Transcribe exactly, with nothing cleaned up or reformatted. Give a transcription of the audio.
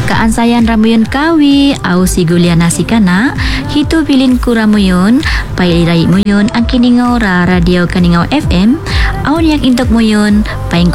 Kaansayan ramuyun kawi au sigulia nasi kana hitu pilin ku ramuyun pairai muyun ang kiningau ra radio Kaningau F M au niak intok muyun paing